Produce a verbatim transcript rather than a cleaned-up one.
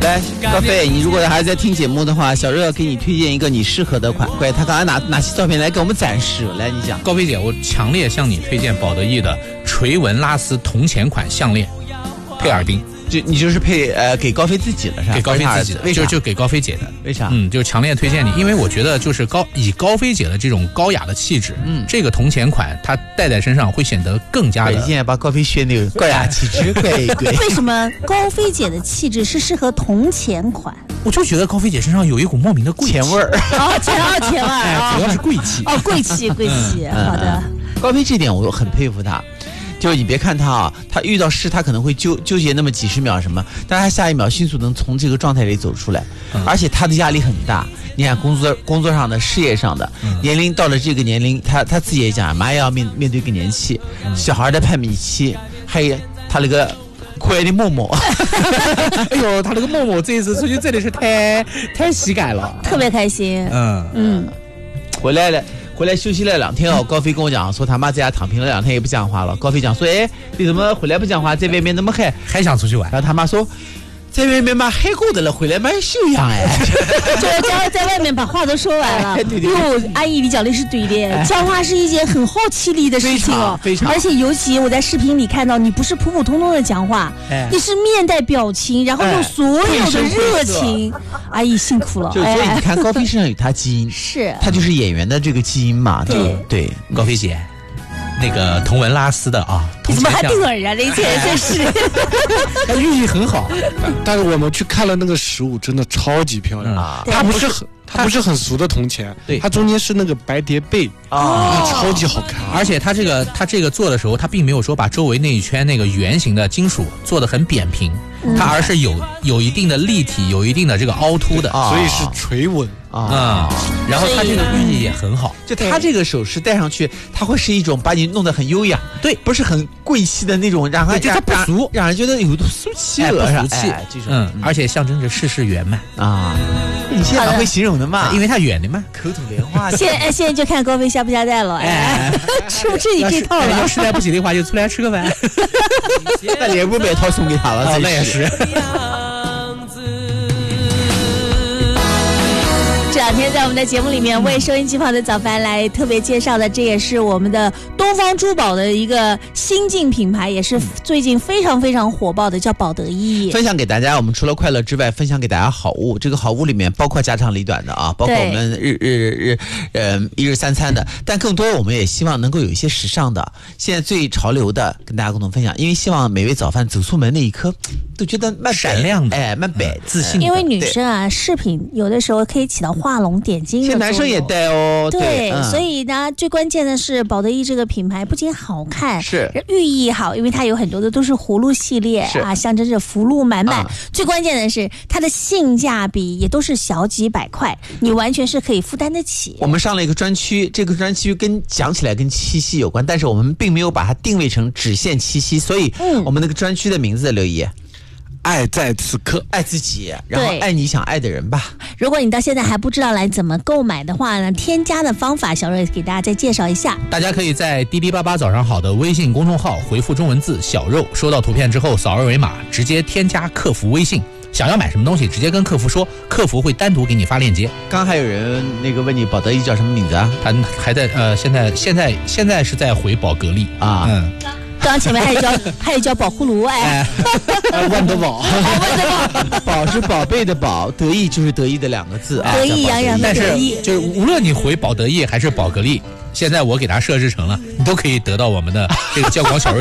来，高飞，你如果还在听节目的话，小热要给你推荐一个你适合的款。乖，他刚才拿拿起照片来给我们展示，来你讲。 高飞姐，我强烈向你推荐宝德意的垂纹拉丝铜钱款项链，配耳钉。 就你就是配呃给高飞自己了是吧？ 给高飞自己的， 为啥？ 就就给高飞姐的。 为啥？ 嗯，就强烈推荐你，因为我觉得就是高以高飞姐的这种高雅的气质，嗯，这个铜钱款它戴在身上会显得更加的。 现在把高飞学那个高雅气质，贵贵。 为什么高飞姐的气质是适合铜钱款？ 我就觉得高飞姐身上有一股莫名的贵气钱味儿。 哦，钱哦钱味儿， 哎，主要是贵气。 哦，贵气贵气，好的。 高飞这点我很佩服他。就是你别看他啊，他遇到事他可能会纠纠结那么几十秒什么，但是他下一秒迅速能从这个状态里走出来，嗯、而且他的压力很大。你看工作工作上的、事业上的，嗯、年龄到了这个年龄，他他自己也讲，马上要面面对更年期，嗯、小孩的叛逆期，还有他那个可爱的默默。 哎呦，他那个默默这一次出去真的是太太喜感了， 特别开心。 嗯嗯， 回来了。回来休息了两天哦，高飞跟我讲说他妈在家躺平了两天也不讲话了。高飞讲说，哎，你怎么回来不讲话，在外面那么嗨， 还想出去玩？ 然后他妈说，在外面嘛嗨够的了，回来嘛修养哎。 就在在外面把话都说完了。 哎、对对哟，阿姨你讲的是对的，哎、讲话是一件很耗气力的事情哦， 非常。 而且尤其我在视频里看到，你不是普普通通的讲话，哎、你是面带表情，然后用所有的热情。哎、阿姨辛苦了。 就所以你看，高飞身上有他基因， 是他就是演员的这个基因嘛。 对对， 高飞姐。那个同文拉丝的啊， 你怎么还盯着人家这一切？真是， 它寓意很好。 但是我们去看了那个实物，真的超级漂亮啊！它不是很，它不是很俗的铜钱，对，它中间是那个白蝶贝啊，超级好看。 而且它这个它这个做的时候，它并没有说把周围那一圈那个圆形的金属做得很扁平，它而是有有一定的立体，有一定的这个凹凸的， 所以是垂纹。 啊、嗯，然后它这个寓意也很好， 就它这个首饰戴上去，它会是一种把你弄得很优雅， 对， 不是很贵气的那种，让人它不俗， 让人觉得有俗气了， 哎、不俗气， 哎、这种， 嗯，而且象征着世事圆满啊。你现在还会形容的嘛？ 因为它圆的嘛， 口吐莲花。 现在现在就看高飞下不下带了，哎，吃不吃你这套了？ 要实在不行的话，就出来吃个饭。 那连不买套送给他了， 哦、那也是。 这两天在我们的节目里面为收音机旁的早饭来特别介绍的，这也是我们的东方珠宝的一个新晋品牌，也是最近非常非常火爆的，叫宝德意。 分享给大家，我们除了快乐之外，分享给大家好物。这个好物里面包括家长里短的啊，包括我们日日日呃一日三餐的，但更多我们也希望能够有一些时尚的，现在最潮流的跟大家共同分享。因为希望每位早饭走出门那一刻都觉得蛮闪亮的， 哎，蛮白、嗯、 自信的。 因为女生啊，饰品有的时候可以起到画龙点睛的作用。 现在男生也戴哦， 对， 对嗯、 所以呢，最关键的是宝德意这个品牌不仅好看， 是寓意好，因为它有很多的都是葫芦系列啊，象征着福禄满满。啊、最关键的是它的性价比也都是小几百块，你完全是可以负担得起。 我们上了一个专区，这个专区跟讲起来跟七夕有关，但是我们并没有把它定位成只限七夕，所以我们那个专区的名字，刘姨。 爱在此刻， 爱自己，然后爱你想爱的人吧。 如果你到现在还不知道来怎么购买的话呢，添加的方法小瑞给大家再介绍一下。 大家可以在滴滴八八早上好的微信公众号回复中文字小肉，收到图片之后扫二维码直接添加客服微信，想要买什么东西直接跟客服说，客服会单独给你发链接。 刚还有人那个问你宝德意叫什么名字啊？ 他还在呃现在现在现在是在回宝格丽啊。 嗯， 刚刚前面还有叫还有叫宝葫芦哎， 哎万德宝， 万德宝，宝是宝贝的宝，德意就是得意的两个字啊， 得意洋洋的得意。 就是无论你回宝德意还是宝格丽，现在我给它设置成了，你都可以得到我们的这个交广小